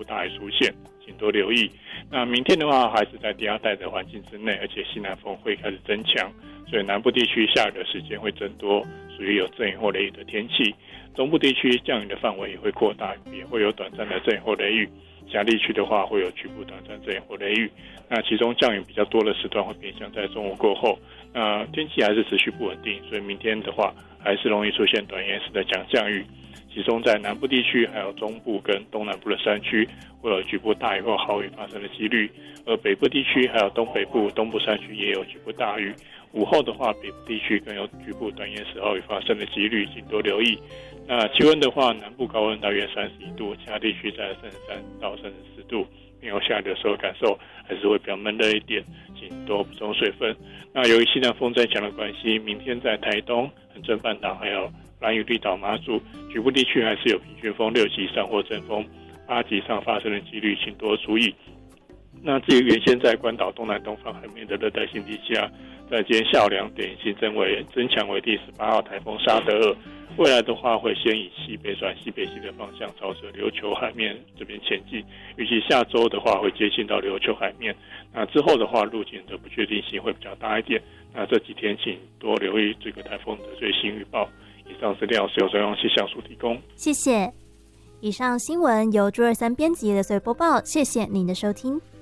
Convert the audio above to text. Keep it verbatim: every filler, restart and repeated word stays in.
部大雨出现，请多留意。那明天的话还是在低压带的环境之内，而且西南风会开始增强，所以南部地区下雨的时间会增多，属于有阵雨或雷雨的天气。中部地区降雨的范围也会扩大，也会有短暂的阵雨或雷雨。其他地区的话会有局部短暂阵雨或雷雨，那其中降雨比较多的时段会偏向在中午过后。那天气还是持续不稳定，所以明天的话还是容易出现短延时的强降雨，其中在南部地区还有中部跟东南部的山区会有局部大雨或豪雨发生的几率，而北部地区还有东北部、东部山区也有局部大雨。午后的话，北部地区更有局部短延时豪雨发生的几率，请多留意。那气温的话，南部高温大约三十一度，其他地区在三十三到三十四度，没有下雨的时候感受还是会比较闷热一点，请多补充水分。那由于西南风增强的关系，明天在台东、恒春半岛还有兰屿、绿岛、马祖局部地区还是有平均风六级以上或阵风八级以上发生的几率，请多注意。那至于原先在关岛东南东方海面的热带性低气压，在今天下午两点新增为增强为第十八号台风沙德尔，未来的话会先以西北转西北西的方向朝着琉球海面这边前进，预计下周的话会接近到琉球海面，那之后的话路径的不确定性会比较大一点。那这几天请多留意这个台风的最新预报。以上资料是由中央气象署提供， 谢谢。以上新闻由朱二三编辑的随播报，谢谢您的收听。